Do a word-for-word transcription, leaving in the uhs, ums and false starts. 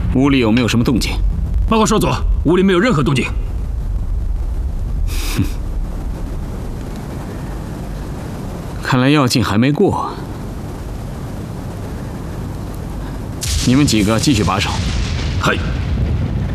屋里有没有什么动静？ 报告少佐，屋里没有任何动静。 哼，看来要境还没过。你们几个继续把守。 嘿，